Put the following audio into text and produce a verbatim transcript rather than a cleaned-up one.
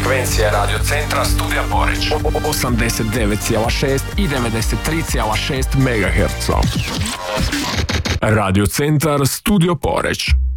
frekvencije Radio Centra Studija Poreć. osamdeset devet zarez šest i devedeset tri zarez šest megaherca. Radio Centar Studio Poreć.